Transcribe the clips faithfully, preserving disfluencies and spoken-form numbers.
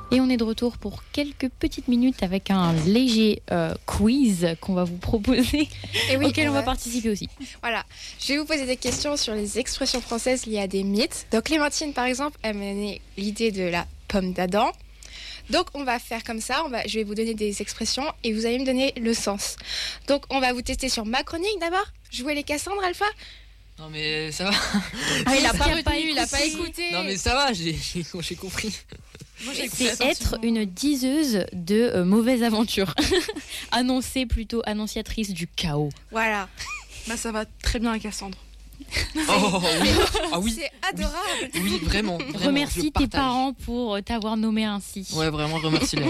Et on est de retour pour quelques petites minutes avec un léger euh, quiz qu'on va vous proposer, Et oui, auquel on va va... participer aussi. Voilà, je vais vous poser des questions sur les expressions françaises liées à des mythes. Donc Clémentine, par exemple, a mené l'idée de la pomme d'Adam. Donc on va faire comme ça, on va, je vais vous donner des expressions et vous allez me donner le sens. Donc on va vous tester sur ma chronique d'abord. Jouer les Cassandres, Alpha. Non mais ça va. Ah, il a Ça pas a retenu, pas il a pas écouté. écouté. Non mais ça va, j'ai, j'ai, j'ai compris. Moi, j'ai écouté C'est être une diseuse de euh, mauvaises aventures. Annoncée plutôt annonciatrice du chaos. Voilà. Bah, ça va très bien à Cassandre. Oh oui. Ah oui. C'est adorable. Oui, vraiment. vraiment Remercie je tes partage. parents pour t'avoir nommé ainsi. Ouais, vraiment, remercie-les.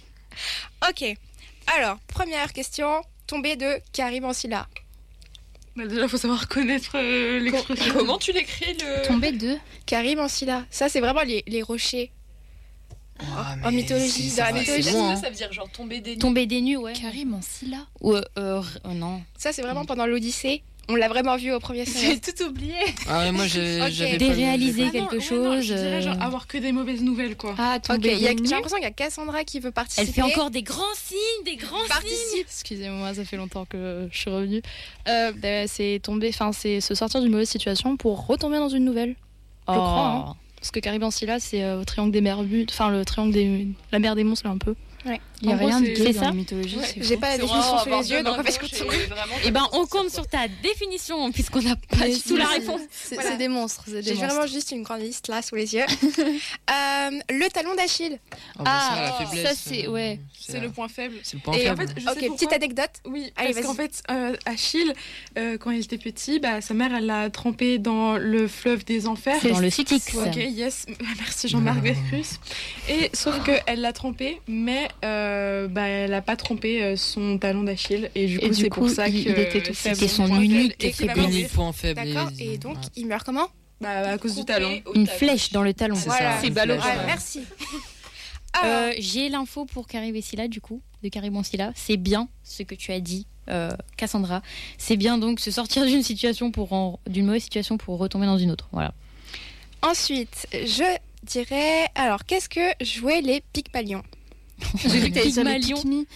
Ok. Alors, première question, tombée de Karim Ancilla. Bah, déjà, il faut savoir connaître euh, l'expression. Comment tu l'écris le Tombée de Karim Ancilla. Ça, c'est vraiment les, les rochers. Ah, En mais mythologie, c'est- dans ça la va, mythologie, c'est bon, hein. Ça veut dire genre tomber des nues. tomber des nues, ouais. Karim en Scylla. Ou euh, euh, euh, non. Ça, c'est vraiment pendant l'Odyssée. On l'a vraiment vu au premier J'ai semestre. tout oublié. Ah ouais, moi j'ai, Ok. j'avais pas Déréaliser le- quelque Ah non, ouais, chose. non, je dirais genre euh, avoir que des mauvaises nouvelles, quoi. Ah, Ok, tomber il y a- des j'ai nues. l'impression qu'il y a Cassandra qui veut participer. Elle fait encore des grands signes, des grands signes. Participe. Excusez-moi, ça fait longtemps que je suis revenue. Euh, bah, c'est tomber, enfin c'est se sortir d'une mauvaise situation pour retomber dans une nouvelle. Je Oh. crois, hein. Parce que Caribe Ancilla, c'est euh, au triangle des Bermudes, enfin le triangle des, la mer des monstres là un peu. Ouais. Il y a En gros, rien de c'est- gay c'est dans ça la mythologie. Ouais. c'est J'ai faux. pas la C'est définition vraiment sous les avoir yeux, deux donc en mains fait, je gauches continue. et vraiment Eh ben, on sortir, compte quoi. sur ta définition puisqu'on n'a pas Mais du tout la c'est- réponse. C'est Voilà. c'est des monstres, c'est J'ai des monstres. vraiment juste une grande liste là sous les yeux. Euh, le talon d'Achille. Ah, bah, ça, Ah, la ça, faiblesse, c'est- euh, ouais. C'est le point faible. C'est le point Et faible. en fait, je sais Ok, pourquoi. petite anecdote. Oui, Allez, parce qu'en vas-y. fait, euh, Achille, euh, quand il était petit, bah, sa mère, elle l'a trempé dans le fleuve des enfers. C'est dans le Styx. Ok, yes, merci Jean-Marc Vercruz. Et sauf qu'elle l'a trempé, mais euh, bah, elle n'a pas trempé euh, son talon d'Achille. Et du coup, Et du c'est coup, pour ça il- que il était tout c'est faible. C'était son point unique faible. Et que la faiblesse. mère- Unique point faible. D'accord. les- Et donc, ouais. il meurt comment? Bah, à cause du Coupé talon. au Une talon. flèche dans le talon. C'est Voilà. ça. C'est une ballot. flèche. Ouais, merci. Alors, Euh, j'ai l'info pour Caribe Ancilla du coup, de Caribe Ancilla. C'est bien ce que tu as dit, euh, Cassandra. C'est bien donc se sortir d'une situation pour en- d'une mauvaise situation pour retomber dans une autre. Voilà. ensuite, je dirais. Alors, qu'est-ce que jouaient les Pygmalions? J'ai vu que t'allais dire les Pygmalion. Pikmi.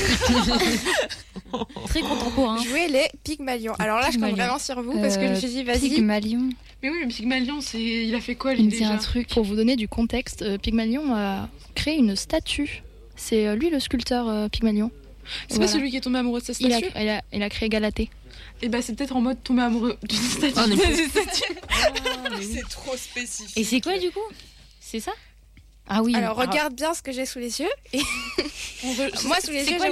Très contemporain. Jouer les Pygmalions. Alors là, je compte Pygmalions. vraiment sur vous parce que je me suis dit, vas-y. Pygmalion. Mais oui, le Pygmalion, c'est... il a fait quoi, lui, Il me dit déjà un truc. Pour vous donner du contexte, euh, Pygmalion a créé une statue. C'est euh, lui le sculpteur euh, Pygmalion. C'est Voilà. pas celui qui est tombé amoureux de sa Il a, statue? il, a, il a créé Galatée. Et bah, c'est peut-être en mode tomber amoureux d'une statue. Ah, mais- C'est trop spécifique. Et c'est quoi du coup? C'est ça? Ah oui. Alors, Ah. regarde bien ce que j'ai sous les yeux. Et On veut- moi, sous les C'est yeux, quoi j'ai